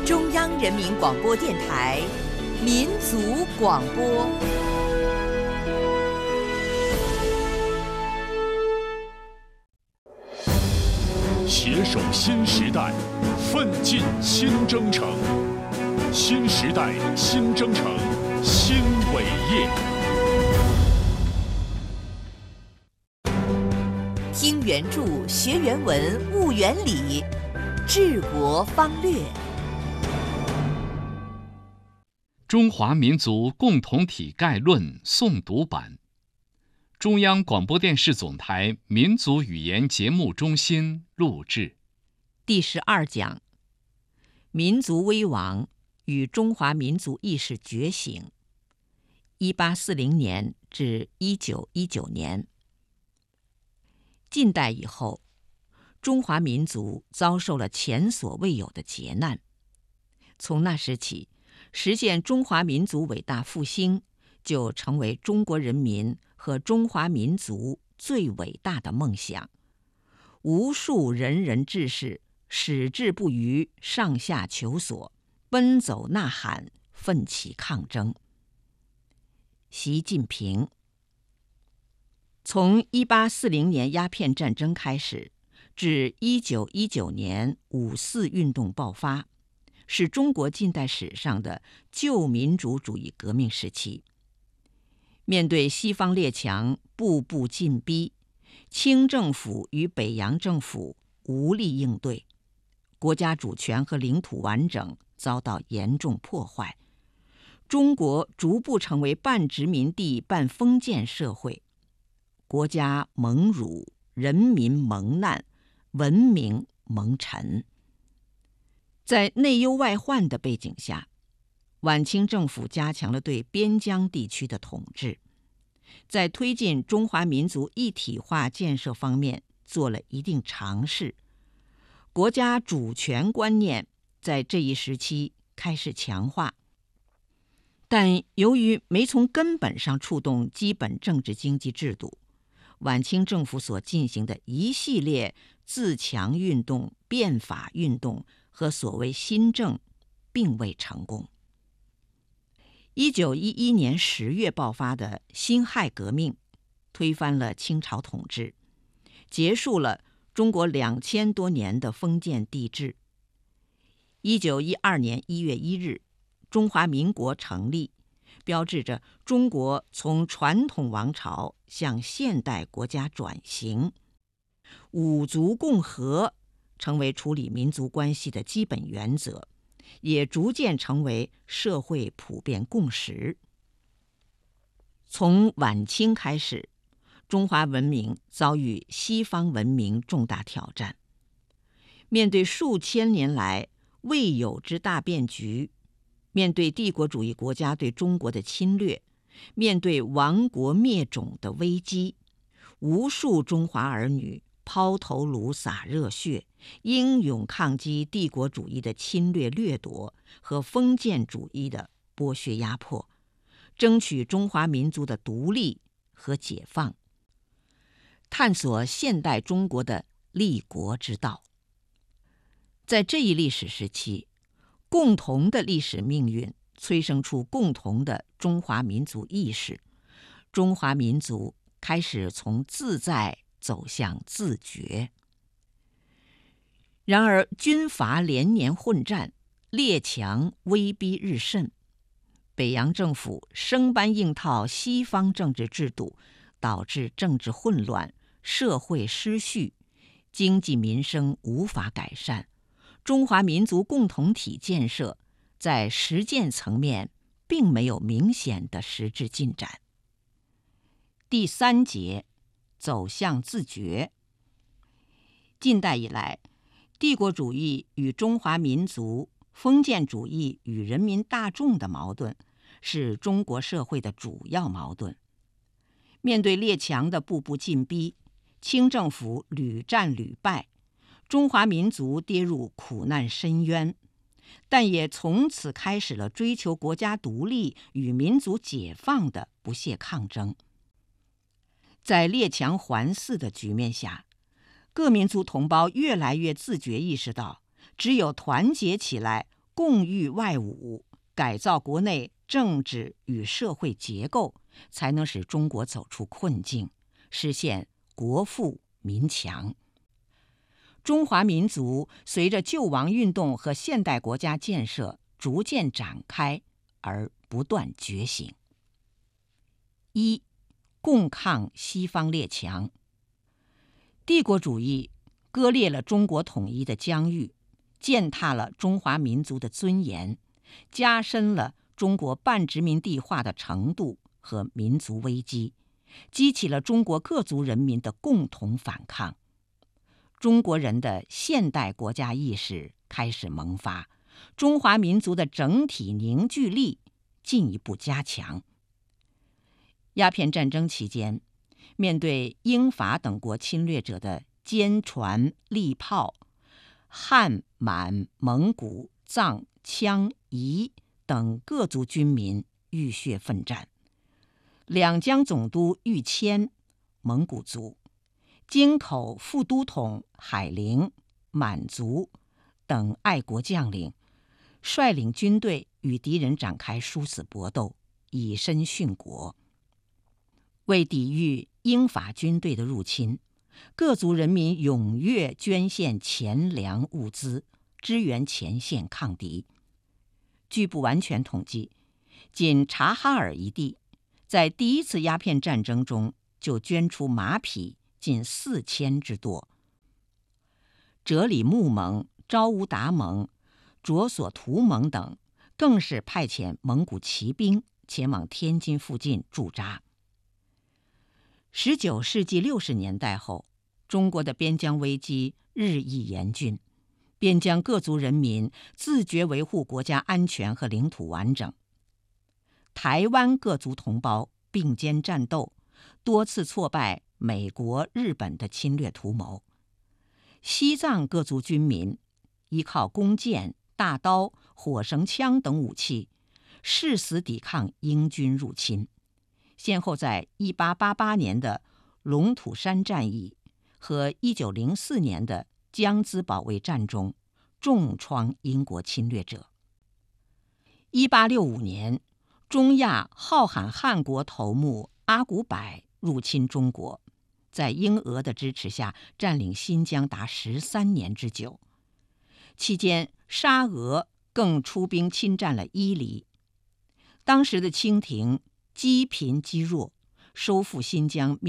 中央人民广播电台民族广播。 携手新时代，奋进新征程。新时代新征程新伟业。 听原著，学原文，悟原理，治国方略。 中华民族共同体概论诵读版，中央广播电视总台民族语言节目中心录制。 第12讲：民族危亡与中华民族意识觉醒。1840年至1919年。近代以后，中华民族遭受了前所未有的劫难。从那时起，实现中华民族伟大复兴就成为中国人民和中华民族最伟大的梦想。无数仁人志士矢志不渝，上下求索，奔走呐喊，奋起抗争。习近平。从1840年鸦片战争开始，至1919年五四运动爆发，是中国近代史上的旧民主主义革命时期。面对西方列强步步进逼，清政府与北洋政府无力应对，国家主权和领土完整遭到严重破坏，中国逐步成为半殖民地半封建社会，国家蒙辱，人民蒙难，文明蒙尘。在内忧外患的背景下，晚清政府加强了对边疆地区的统治，在推进中华民族一体化建设方面做了一定尝试。国家主权观念在这一时期开始强化，但由于没从根本上触动基本政治经济制度，晚清政府所进行的一系列自强运动、变法运动和所谓新政并未成功。1911年10月爆发的辛亥革命，推翻了清朝统治，结束了中国2000多年的封建帝制。1912年1月1日，中华民国成立，标志着中国从传统王朝向现代国家转型。五族共和成为处理民族关系的基本原则，也逐渐成为社会普遍共识。从晚清开始，中华文明遭遇西方文明重大挑战。面对数千年来未有之大变局，面对帝国主义国家对中国的侵略，面对亡国灭种的危机，无数中华儿女抛头颅洒热血，英勇抗击帝国主义的侵略掠夺和封建主义的剥削压迫，争取中华民族的独立和解放，探索现代中国的立国之道。在这一历史时期，共同的历史命运催生出共同的中华民族意识，中华民族开始从自在走向自觉。然而军阀连年混战，列强威逼日甚，北洋政府生搬硬套西方政治制度，导致政治混乱，社会失序，经济民生无法改善，中华民族共同体建设在实践层面并没有明显的实质进展。第3节，走向自觉。近代以来，帝国主义与中华民族、封建主义与人民大众的矛盾是中国社会的主要矛盾。面对列强的步步进逼，清政府屡战屡败，中华民族跌入苦难深渊，但也从此开始了追求国家独立与民族解放的不懈抗争。在列强环伺的局面下，各民族同胞越来越自觉意识到，只有团结起来， 共御外侮，改造国内政治与社会结构，才能使中国走出困境，实现国富民强。中华民族随着救亡运动和现代国家建设逐渐展开而不断觉醒。一、共抗西方列强。帝国主义割裂了中国统一的疆域，践踏了中华民族的尊严，加深了中国半殖民地化的程度和民族危机，激起了中国各族人民的共同反抗。中国人的现代国家意识开始萌发，中华民族的整体凝聚力进一步加强。鸦片战争期间，面对英法等国侵略者的坚船利炮，汉、满、蒙古、藏、羌、彝等各族军民浴血奋战。两江总督玉谦，蒙古族；京口副都统海陵，满族等爱国将领，率领军队与敌人展开殊死搏斗，以身殉国。为抵御英法军队的入侵，各族人民踊跃捐献钱粮物资，支援前线抗敌。据不完全统计，仅察哈尔一地在第一次鸦片战争中就捐出马匹近4000之多。哲里木盟、昭乌达盟、卓索图盟等更是派遣蒙古骑兵前往天津附近驻扎。19世纪60年代后，中国的边疆危机日益严峻，边疆各族人民自觉维护国家安全和领土完整。台湾各族同胞并肩战斗，多次挫败美国、日本的侵略图谋。西藏各族军民依靠弓箭、大刀、火绳枪等武器，誓死抵抗英军入侵，先后在1888年的龙土山战役和1904年的江孜保卫战中重创英国侵略者。1865年，中亚浩罕汗国头目阿古柏入侵中国，在英俄的支持下占领新疆达13年之久。期间，沙俄更出兵侵占了伊犁。当时的清廷积贫积弱，收复新疆